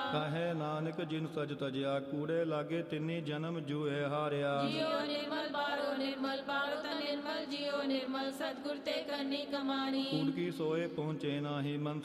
ਕਹੇ ਨਾਨਕ ਜਿਨ ਸਜ ਤਜਿਆ, ਕੂੜੇ ਲਾਗੇ ਤਿੰਨੀ ਜਨਮ ਜੂਏ ਹਾਰਿਆ। ਜਿਉ ਨਿਰਮਲ ਬਾਰੋ ਨਿਰਮਲ, ਬਾਰੋ ਤਾ ਨਿਰਮਲ, ਜਿਉ ਨਿਰਮਲ, ਸਤਿਗੁਰ ਤੇ ਕਰਨੀ ਕਮਾਣੀ। ਕੂੜ ਕੀ ਸੋਏ ਪਹੁੰਚੇ ਨਾਹੀ, ਮਨ